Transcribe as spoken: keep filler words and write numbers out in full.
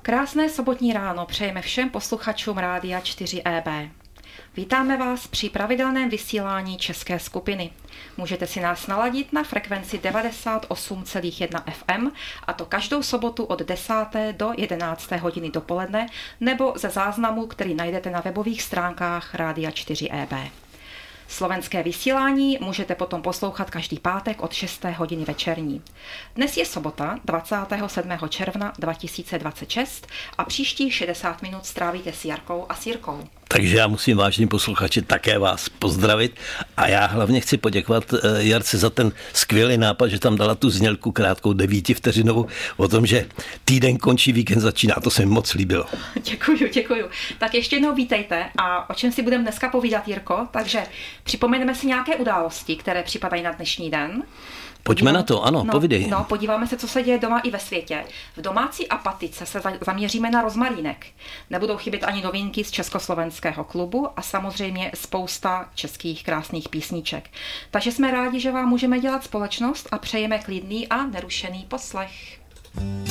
Krásné sobotní ráno přejeme všem posluchačům Rádia čtyři E B. Vítáme vás při pravidelném vysílání české skupiny. Můžete si nás naladit na frekvenci devadesát osm celá jedna F M, a to každou sobotu od desáté do jedenácté hodiny dopoledne, nebo ze záznamu, který najdete na webových stránkách Rádia čtyři E B. Slovenské vysílání můžete potom poslouchat každý pátek od šesté hodiny večerní. Dnes je sobota dvacátého sedmého června dva tisíce dvacet šest a příští šedesát minut strávíte s Jarkou a s Jirkou. Takže já musím, vážní posluchači, také vás pozdravit a já hlavně chci poděkovat Jarce za ten skvělý nápad, že tam dala tu znělku krátkou devítivteřinovou o tom, že týden končí, víkend začíná. To se mi moc líbilo. Děkuju, děkuju. Tak ještě jednou vítejte a o čem si budeme dneska povídat, Jirko? Takže připomeneme si nějaké události, které připadají na dnešní den. Pojďme na to, ano, no, povídej. No, podíváme se, co se děje doma i ve světě. V domácí apatice se zaměříme na rozmarínek. Nebudou chybět ani novinky z československého klubu a samozřejmě spousta českých krásných písniček. Takže jsme rádi, že vám můžeme dělat společnost a přejeme klidný a nerušený poslech.